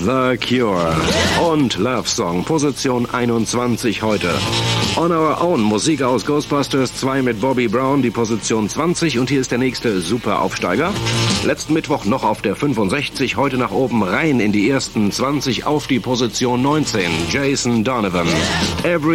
The Cure und Love Song, Position 21 heute. On Our Own, Musik aus Ghostbusters 2 mit Bobby Brown, die Position 20 und hier ist der nächste Superaufsteiger. Letzten Mittwoch noch auf der 65, heute nach oben rein in die ersten 20 auf die Position 19, Jason Donovan. Every